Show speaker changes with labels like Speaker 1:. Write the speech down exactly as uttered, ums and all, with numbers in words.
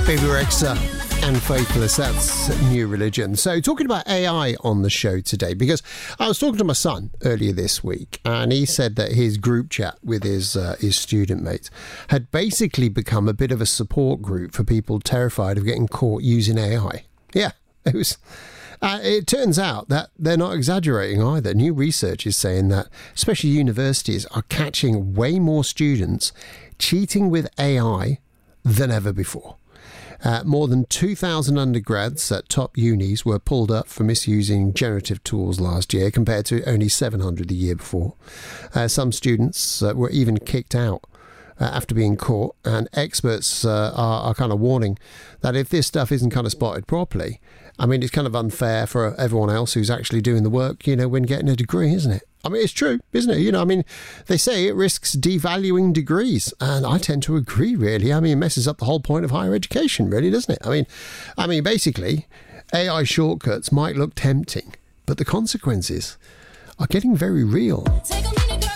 Speaker 1: Baby Rexha and Faithless, that's New Religion. So talking about A I on the show today, because I was talking to my son earlier this week and he said that his group chat with his uh, his student mates had basically become a bit of a support group for people terrified of getting caught using A I. Yeah, it was... Uh, it turns out that they're not exaggerating either. New research is saying that especially universities are catching way more students cheating with A I than ever before. Uh, more than two thousand undergrads at top unis were pulled up for misusing generative tools last year, compared to only seven hundred the year before. Uh, some students uh, were even kicked out uh, after being caught, and experts uh, are, are kind of warning that if this stuff isn't kind of spotted properly, I mean, it's kind of unfair for everyone else who's actually doing the work, you know, when getting a degree, isn't it? I mean, it's true, isn't it? You know, I mean, they say it risks devaluing degrees, and I tend to agree, really. I mean, it messes up the whole point of higher education, really, doesn't it? I mean, I mean, basically, A I shortcuts might look tempting, but the consequences are getting very real. Take